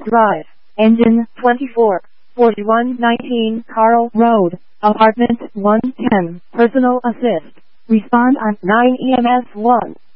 Drive, engine 24, 4119 Carl Road, apartment 110, personal assist. Respond on 9 EMS 1.